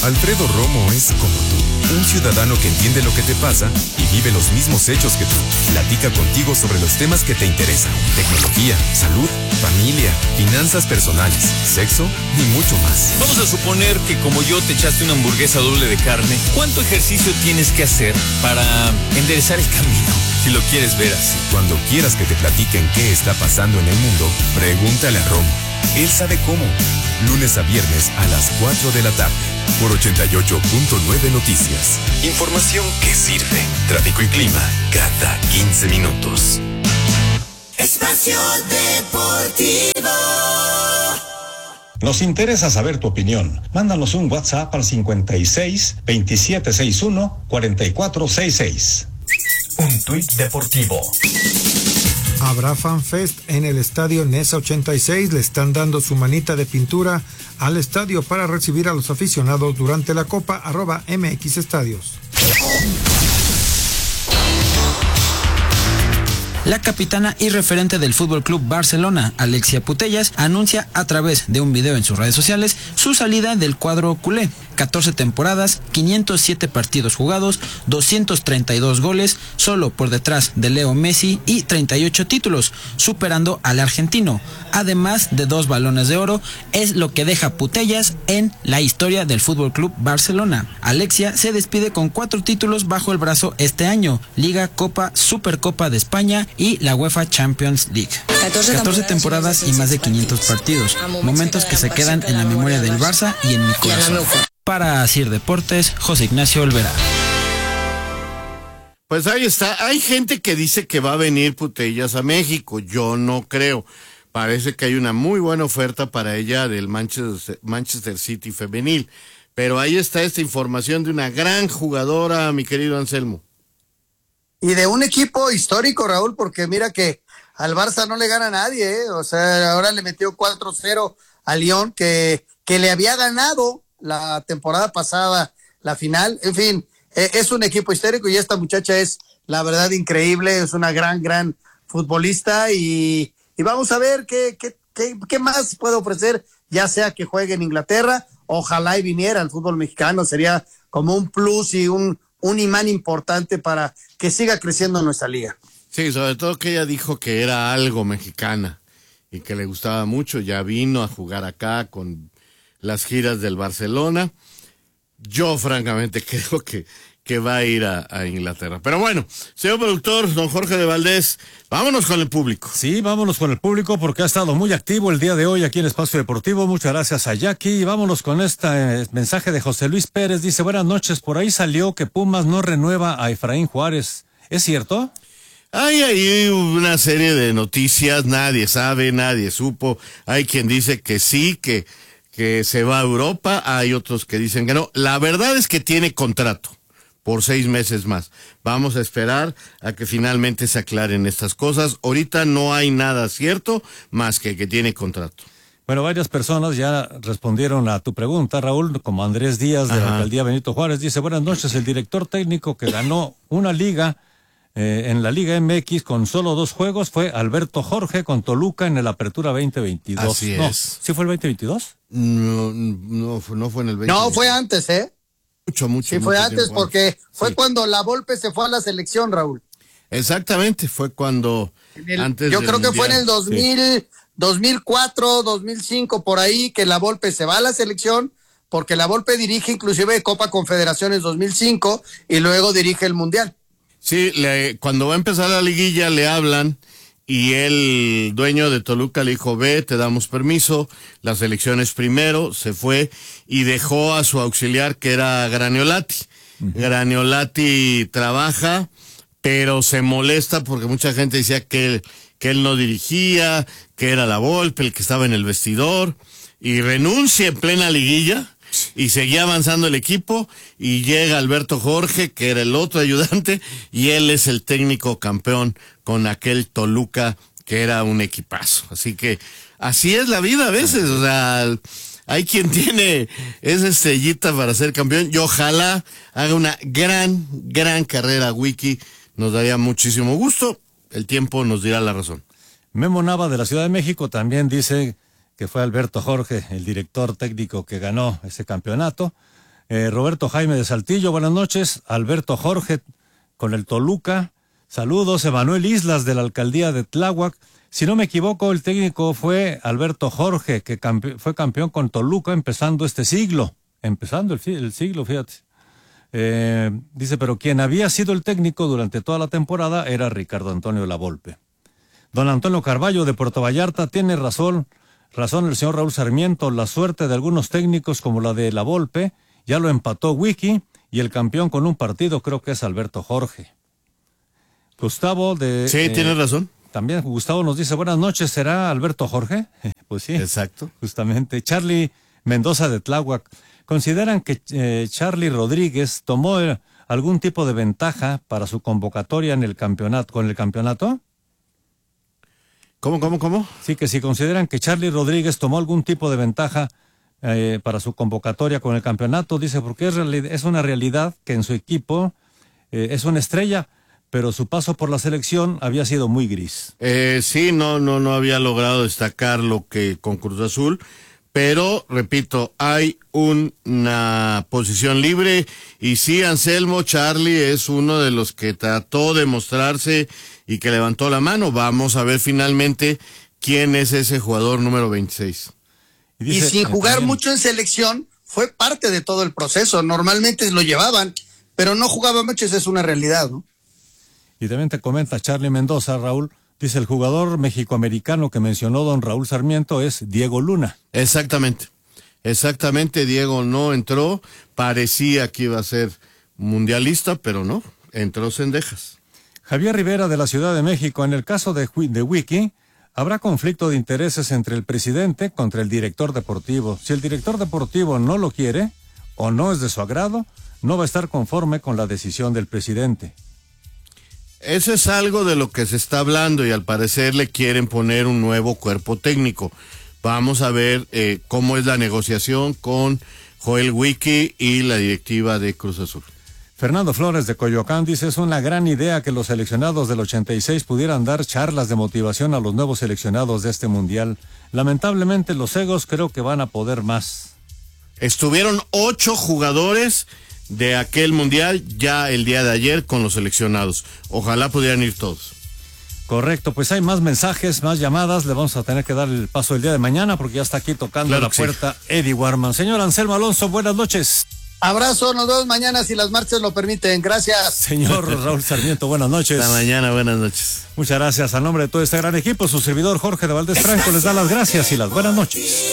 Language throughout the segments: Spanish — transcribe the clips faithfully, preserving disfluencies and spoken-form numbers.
Alfredo Romo es como tú, un ciudadano que entiende lo que te pasa y vive los mismos hechos que tú. Platica contigo sobre los temas que te interesan: tecnología, salud, familia, finanzas personales, sexo y mucho más. Vamos a suponer que como yo te echaste una hamburguesa doble de carne. ¿Cuánto ejercicio tienes que hacer para enderezar el camino? Si lo quieres ver así. Cuando quieras que te platiquen qué está pasando en el mundo, pregúntale a Romo. Él sabe cómo. Lunes a viernes a las cuatro de la tarde. Por ochenta y ocho punto nueve Noticias. Información que sirve. Tráfico y clima cada quince minutos. Espacio Deportivo. Nos interesa saber tu opinión. Mándanos un WhatsApp al cincuenta y seis, veintisiete sesenta y uno, cuarenta y cuatro sesenta y seis. Un tuit deportivo. Habrá FanFest en el estadio Nesa ochenta y seis. Le están dando su manita de pintura al estadio para recibir a los aficionados durante la Copa arroba M X Estadios. La capitana y referente del Fútbol Club Barcelona, Alexia Putellas, anuncia a través de un video en sus redes sociales su salida del cuadro culé. catorce temporadas, quinientos siete partidos jugados, doscientos treinta y dos goles, solo por detrás de Leo Messi, y treinta y ocho títulos, superando al argentino. Además de dos balones de oro, es lo que deja Putellas en la historia del Fútbol Club Barcelona. Alexia se despide con cuatro títulos bajo el brazo este año: Liga, Copa, Supercopa de España y la UEFA Champions League. catorce temporadas y más de quinientos partidos, momentos que se quedan en la memoria del Barça y en mi corazón. Para Asir Deportes, José Ignacio Olvera. Pues ahí está. Hay gente que dice que va a venir Putellas a México. Yo no creo. Parece que hay una muy buena oferta para ella del Manchester, Manchester City femenil. Pero ahí está esta información de una gran jugadora, mi querido Anselmo. Y de un equipo histórico, Raúl, porque mira que al Barça no le gana a nadie, ¿eh? O sea, ahora le metió cuatro cero a Lyon, que, que le había ganado la temporada pasada la final. En fin, eh, es un equipo histórico y esta muchacha es, la verdad, increíble, es una gran, gran futbolista y, y vamos a ver qué, qué, qué, qué más puede ofrecer, ya sea que juegue en Inglaterra, ojalá y viniera al fútbol mexicano, sería como un plus y un, un imán importante para que siga creciendo nuestra liga. Sí, sobre todo que ella dijo que era algo mexicana y que le gustaba mucho, ya vino a jugar acá con las giras del Barcelona. Yo francamente creo que, que va a ir a, a Inglaterra. Pero bueno, señor productor, don Jorge de Valdés, vámonos con el público. Sí, vámonos con el público porque ha estado muy activo el día de hoy aquí en Espacio Deportivo. Muchas gracias a Jackie. Y vámonos con este eh, mensaje de José Luis Pérez. Dice: buenas noches, por ahí salió que Pumas no renueva a Efraín Juárez. ¿Es cierto? Hay ahí una serie de noticias, nadie sabe, nadie supo. Hay quien dice que sí, que que se va a Europa, hay otros que dicen que no. La verdad es que tiene contrato por seis meses más. Vamos a esperar a que finalmente se aclaren estas cosas. Ahorita no hay nada cierto más que que tiene contrato. Bueno, varias personas ya respondieron a tu pregunta, Raúl, como Andrés Díaz de Ajá. la alcaldía Benito Juárez. Dice: buenas noches, el director técnico que ganó una liga Eh, en la Liga M X con solo dos juegos fue Alberto Jorge con Toluca en el Apertura veinte veintidós. Así no, es. ¿Sí fue el veinte veintidós? No, no, no fue en el veinte. No, fue antes, ¿eh? Mucho, mucho. Sí, fue mucho antes tiempo. porque fue sí. cuando la Volpe se fue a la selección, Raúl. Exactamente, fue cuando el, antes yo del creo que mundial. fue en el dos mil, sí. dos mil cuatro, dos mil cinco, por ahí, que la Volpe se va a la selección, porque la Volpe dirige inclusive Copa Confederaciones dos mil cinco y luego dirige el Mundial. Sí, le, cuando va a empezar la liguilla le hablan y el dueño de Toluca le dijo: ve, te damos permiso, las elecciones primero, se fue y dejó a su auxiliar que era Graniolati. Uh-huh. Graniolati trabaja, pero se molesta porque mucha gente decía que él, que él no dirigía, que era la Volpe el que estaba en el vestidor, y renuncia en plena liguilla. Y seguía avanzando el equipo y llega Alberto Jorge, que era el otro ayudante, y él es el técnico campeón con aquel Toluca que era un equipazo. Así que así es la vida a veces, o sea, hay quien tiene esa estrellita para ser campeón y ojalá haga una gran, gran carrera Wiki, nos daría muchísimo gusto, el tiempo nos dirá la razón. Memo Nava de la Ciudad de México también dice que fue Alberto Jorge, el director técnico que ganó ese campeonato. Eh, Roberto Jaime de Saltillo, buenas noches. Alberto Jorge con el Toluca. Saludos. Emanuel Islas de la alcaldía de Tláhuac. Si no me equivoco, el técnico fue Alberto Jorge, que campe- fue campeón con Toluca empezando este siglo. Empezando el, fi- el siglo, fíjate. Eh, dice, pero quien había sido el técnico durante toda la temporada era Ricardo Antonio Lavolpe. Don Antonio Carballo de Puerto Vallarta, tiene razón, razón el señor Raúl Sarmiento. La suerte de algunos técnicos como la de Lavolpe ya lo empató Wiki, y el campeón con un partido creo que es Alberto Jorge. Gustavo de... Sí, eh, tiene razón. También Gustavo nos dice, buenas noches, ¿será Alberto Jorge? Pues sí. Exacto. Justamente. Charlie Mendoza de Tláhuac. ¿Consideran que eh, Charlie Rodríguez tomó eh, algún tipo de ventaja para su convocatoria en el campeonato, con el campeonato? ¿Cómo, cómo, cómo? Sí, que si consideran que Charlie Rodríguez tomó algún tipo de ventaja eh, para su convocatoria con el campeonato, dice, porque es, es una realidad que en su equipo eh, es una estrella, pero su paso por la selección había sido muy gris. Eh, sí, no, no, no había logrado destacar lo que con Cruz Azul, pero, repito, hay un, una posición libre, y sí, Anselmo, Charlie es uno de los que trató de mostrarse y que levantó la mano. Vamos a ver finalmente quién es ese jugador número veintiséis. Y, dice, y sin jugar también mucho en selección, fue parte de todo el proceso. Normalmente lo llevaban, pero no jugaba mucho, esa es una realidad, ¿no? Y también te comenta Charlie Mendoza, Raúl, dice, el jugador mexicoamericano que mencionó don Raúl Sarmiento es Diego Luna. Exactamente, exactamente, Diego no entró, parecía que iba a ser mundialista, pero no, entró Cendejas. Javier Rivera de la Ciudad de México, en el caso de, de Wiki, habrá conflicto de intereses entre el presidente contra el director deportivo. Si el director deportivo no lo quiere o no es de su agrado, no va a estar conforme con la decisión del presidente. Eso es algo de lo que se está hablando, y al parecer le quieren poner un nuevo cuerpo técnico. Vamos a ver eh, cómo es la negociación con Joel Wiki y la directiva de Cruz Azul. Fernando Flores de Coyoacán dice, es una gran idea que los seleccionados del ochenta y seis pudieran dar charlas de motivación a los nuevos seleccionados de este mundial. Lamentablemente los egos creo que van a poder más. Estuvieron ocho jugadores de aquel mundial ya el día de ayer con los seleccionados. Ojalá pudieran ir todos. Correcto, pues hay más mensajes, más llamadas. Le vamos a tener que dar el paso el día de mañana porque ya está aquí tocando claro la puerta sí. Eddie Warman. Señor Anselmo Alonso, buenas noches. Abrazo, nos vemos mañana si las marchas lo permiten. Gracias. Señor Raúl Sarmiento, buenas noches. Hasta mañana, buenas noches. Muchas gracias. A nombre de todo este gran equipo, su servidor Jorge de Valdés Franco les da las gracias y las buenas noches.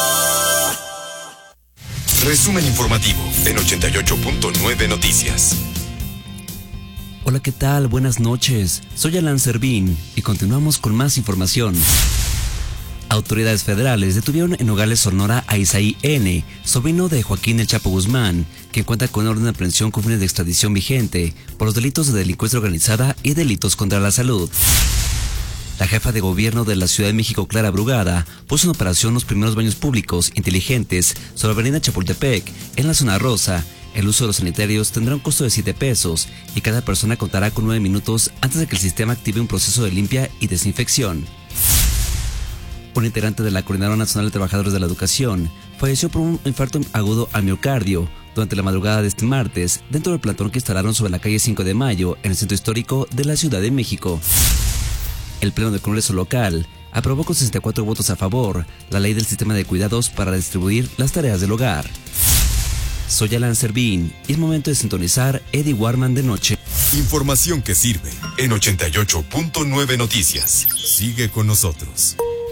Resumen informativo en ochenta y ocho punto nueve Noticias. Hola, ¿qué tal? Buenas noches. Soy Alan Servín y continuamos con más información. Autoridades federales detuvieron en Nogales, Sonora, a Isaí N., sobrino de Joaquín El Chapo Guzmán, que cuenta con orden de aprehensión con fines de extradición vigente por los delitos de delincuencia organizada y delitos contra la salud. La jefa de gobierno de la Ciudad de México, Clara Brugada, puso en operación los primeros baños públicos inteligentes sobre la avenida Chapultepec, en la zona rosa. El uso de los sanitarios tendrá un costo de siete pesos y cada persona contará con nueve minutos antes de que el sistema active un proceso de limpia y desinfección. Un integrante de la Coordinadora Nacional de Trabajadores de la Educación falleció por un infarto agudo al miocardio durante la madrugada de este martes dentro del plantón que instalaron sobre la calle cinco de mayo en el centro histórico de la Ciudad de México. El Pleno del Congreso local aprobó con sesenta y cuatro votos a favor la ley del sistema de cuidados para distribuir las tareas del hogar. Soy Alan Servín y es momento de sintonizar Eddie Warman de noche. Información que sirve en ochenta y ocho punto nueve Noticias. Sigue con nosotros.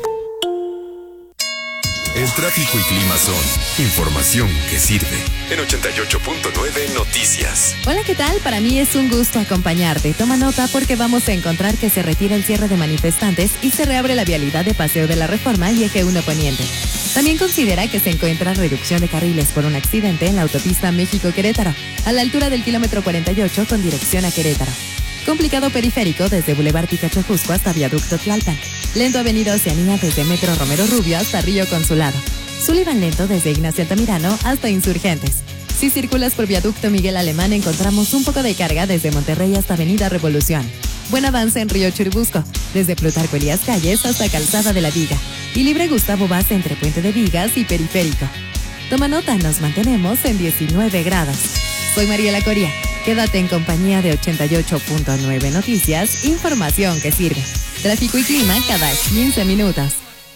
El tráfico y clima son información que sirve en ochenta y ocho punto nueve Noticias. Hola, ¿qué tal? Para mí es un gusto acompañarte. Toma nota porque vamos a encontrar que se retira el cierre de manifestantes y se reabre la vialidad de Paseo de la Reforma y Eje uno Poniente. También considera que se encuentra reducción de carriles por un accidente en la autopista México-Querétaro, a la altura del kilómetro cuarenta y ocho con dirección a Querétaro. Complicado periférico desde Boulevard Picacho Jusco hasta Viaducto Tlalpan. Lento Avenida Oceanía desde Metro Romero Rubio hasta Río Consulado. Sullivan lento desde Ignacio Altamirano hasta Insurgentes. Si circulas por Viaducto Miguel Alemán encontramos un poco de carga desde Monterrey hasta Avenida Revolución. Buen avance en Río Churubusco, desde Plutarco Elías Calles hasta Calzada de la Viga. Y libre Gustavo Vaz entre Puente de Vigas y Periférico. Toma nota, nos mantenemos en diecinueve grados. Soy Mariela Coria. Quédate en compañía de ochenta y ocho punto nueve Noticias, información que sirve. Tráfico y clima cada quince minutos.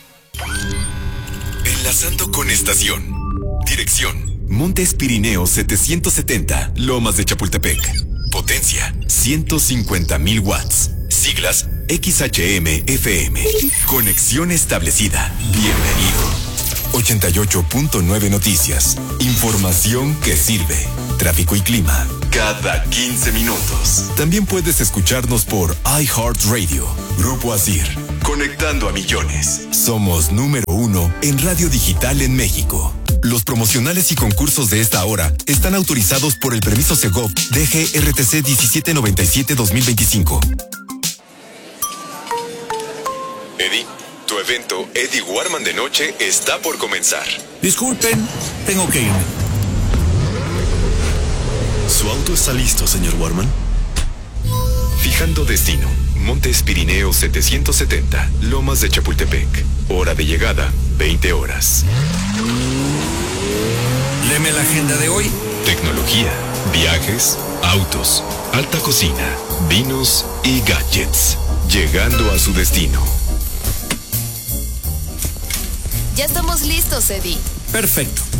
Enlazando con estación. Dirección: Montes Pirineos setecientos setenta, Lomas de Chapultepec. Potencia: ciento cincuenta mil watts. Siglas: X H M F M. Conexión establecida. Bienvenido. ochenta y ocho punto nueve Noticias. Información que sirve. Tráfico y clima cada quince minutos. También puedes escucharnos por iHeartRadio. Grupo Asir. Conectando a millones. Somos número uno en radio digital en México. Los promocionales y concursos de esta hora están autorizados por el permiso Segov D G R T C diecisiete noventa y siete dos mil veinticinco. Eddie, tu evento Eddie Warman de noche está por comenzar. Disculpen, tengo que irme. ¿Su auto está listo, señor Warman? Fijando destino: Montes Pirineos setecientos setenta, Lomas de Chapultepec. Hora de llegada: veinte horas. Léeme la agenda de hoy. Tecnología, viajes, autos, alta cocina, vinos y gadgets. Llegando a su destino. Ya estamos listos, Eddie. Perfecto.